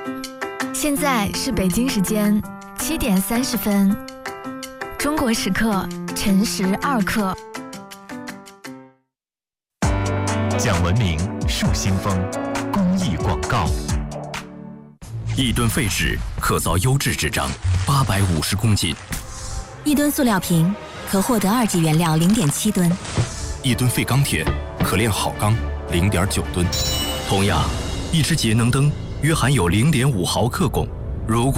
现在是北京时间7点30分，中国时刻晨时2刻。 讲文明树新风，公益广告。 1吨废纸可造优质纸张850公斤 ，1吨塑料瓶可获得2级原料0.7吨 ，1吨废钢铁可炼好钢0.9吨。同样，一只节能灯约含有0.5毫克汞，如果